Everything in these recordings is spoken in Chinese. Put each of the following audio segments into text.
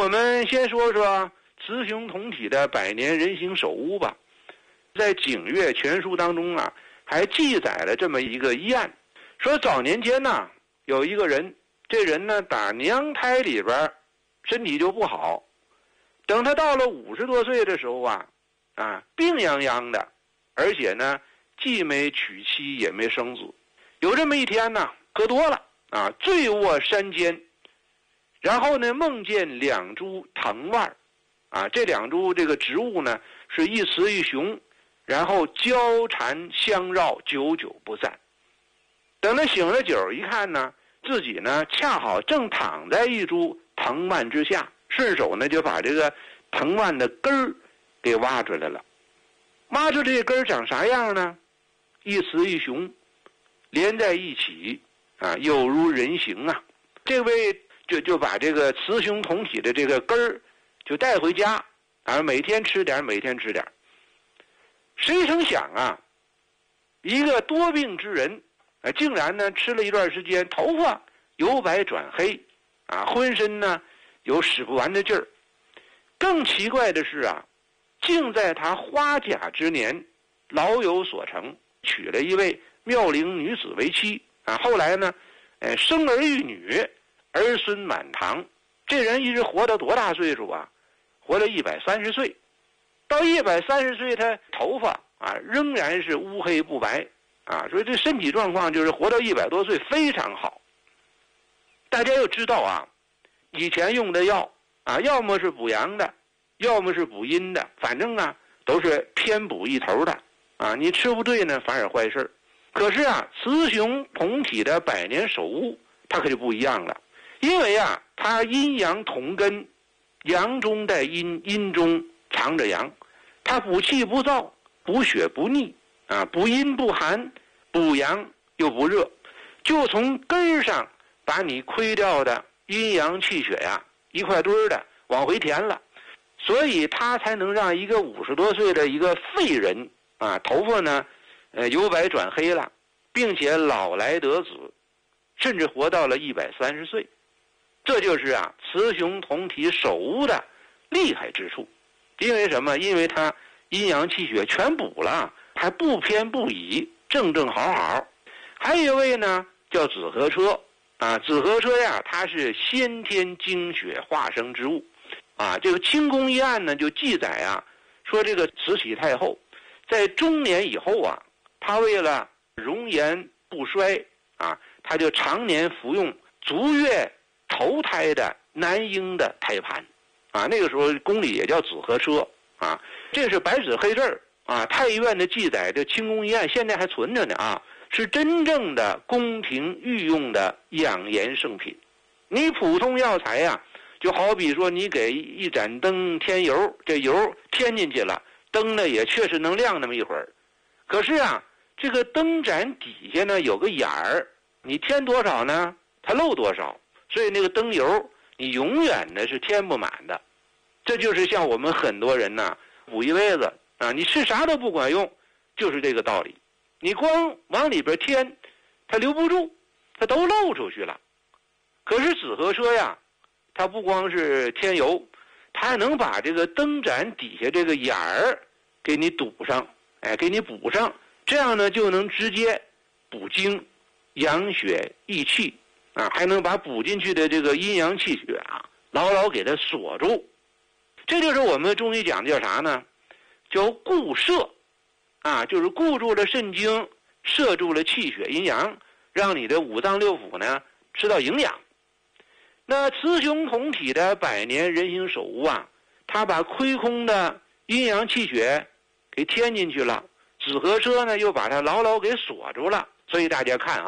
我们先说说雌雄同体的百年人形首乌吧。在《景岳全书》当中啊，还记载了这么一个医案，说早年间呢，有一个人，这人呢打娘胎里边身体就不好，等他到了50多岁的时候啊，病殃殃的，而且呢既没娶妻也没生子。有这么一天呢，喝多了醉卧山间，然后呢梦见2株藤蔓这2株这个植物呢是一雌一雄，然后交缠相绕，久久不散。等他醒了酒一看呢，自己呢恰好正躺在一株藤蔓之下，顺手呢就把这个藤蔓的根儿给挖出来了。挖出这根儿长啥样呢？一雌一雄连在一起有如人形啊。这位就把这个雌雄同体的这个根儿就带回家每天吃点，每天吃点。谁成想啊，一个多病之人竟然呢吃了一段时间，头发由白转黑浑身呢有使不完的劲儿。更奇怪的是竟在他花甲之年老有所成，娶了一位妙龄女子为妻后来呢生儿育女，儿孙满堂。这人一直活到多大岁数啊？活到130岁。到130岁，他头发仍然是乌黑不白所以这身体状况就是活到100多岁非常好。大家要知道以前用的药要么是补阳的，要么是补阴的，反正都是偏补一头的你吃不对呢反而坏事。可是雌雄同体的百年首乌它可就不一样了，因为它阴阳同根，阳中带阴，阴中藏着阳，它补气不燥，补血不腻补阴不寒，补阳又不热，就从根上把你亏掉的阴阳气血一块堆的往回填了。所以它才能让一个50多岁的一个废人头发呢由白转黑了，并且老来得子，甚至活到了130岁。这就是雌雄同体首乌的厉害之处。因为什么？因为它阴阳气血全补了，还不偏不倚，正正好好。还有一位呢叫紫河车紫河车它是先天精血化生之物这个清宫一案呢就记载说这个慈禧太后在中年以后她为了容颜不衰她就常年服用足月头胎的男婴的胎盘那个时候宫里也叫紫河车这是白纸黑字太医院的记载，这清宫一案现在还存着呢是真正的宫廷御用的养颜圣品。你普通药材就好比说你给一盏灯添油，这油添进去了，灯呢也确实能亮那么一会儿。可是这个灯盏底下呢有个眼儿，你添多少呢它漏多少，所以那个灯油你永远呢是添不满的。这就是像我们很多人补一辈子你吃啥都不管用，就是这个道理。你光往里边添，它留不住，它都漏出去了。可是紫河车它不光是添油，它还能把这个灯盏底下这个眼儿给你堵上，给你补上，这样呢就能直接补精、养血、益气还能把补进去的这个阴阳气血牢牢给它锁住。这就是我们中医讲的叫啥呢？叫固摄就是固住了肾精，摄住了气血阴阳，让你的五脏六腑呢吃到营养。那雌雄同体的百年人形首乌它把亏空的阴阳气血给添进去了，紫河车呢又把它牢牢给锁住了。所以大家看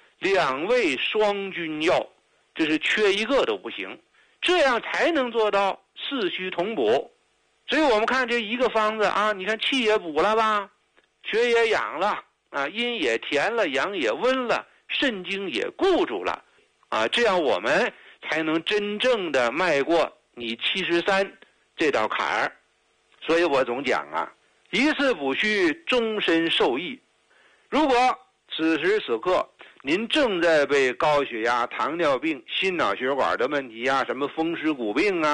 2味双君药，这是缺一个都不行，这样才能做到四虚同补。所以我们看这一个方子你看气也补了吧，血也养了阴也填了，阳也温了，肾精也固住了这样我们才能真正的迈过你73这道坎儿。所以我总讲一次补虚终身受益。如果此时此刻您正在被高血压、糖尿病、心脑血管的问题什么风湿骨病